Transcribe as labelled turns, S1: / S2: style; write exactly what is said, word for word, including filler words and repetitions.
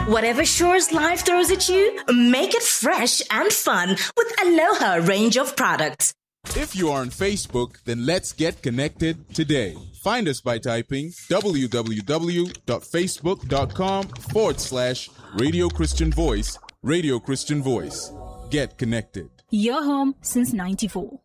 S1: Whatever chores life throws at you, make it fresh and fun with Aloha range of products.
S2: If you are on Facebook, then let's get connected today. Find us by typing www.facebook.com forward slash Radio Christian Voice, Radio Christian Voice. Get connected.
S3: Your home since ninety-four.